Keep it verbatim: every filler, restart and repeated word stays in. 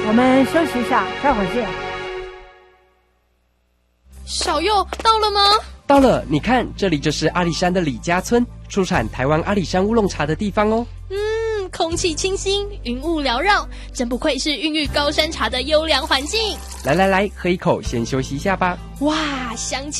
我们休息一下，待会儿见。 小佑到了吗？ 到了，你看，这里就是阿里山的李家村，出产台湾阿里山乌龙茶的地方哦。 嗯，空气清新，云雾缭绕，真不愧是孕育高山茶的优良环境。 来来来，喝一口，先休息一下吧。 哇，香气